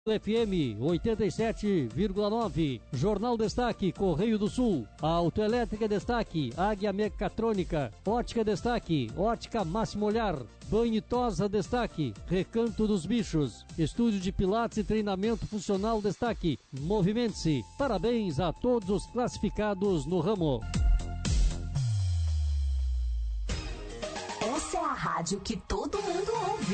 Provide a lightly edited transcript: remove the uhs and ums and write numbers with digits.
FM 87,9, Jornal Destaque, Correio do Sul, Autoelétrica Destaque, Águia Mecatrônica, Ótica Destaque, Ótica Máximo Olhar, Banhitosa Destaque, Recanto dos Bichos, Estúdio de Pilates e Treinamento Funcional Destaque, Movimente-se. Parabéns a todos os classificados no ramo. Essa é a rádio que